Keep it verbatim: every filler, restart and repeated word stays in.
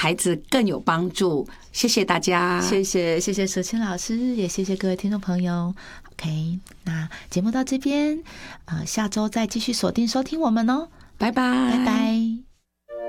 孩子更有帮助。谢谢大家， 谢谢谢谢淑清老师，也谢谢各位听众朋友。OK， 那节目到这边，呃，下周再继续锁定收听我们哦， 拜拜， 拜拜。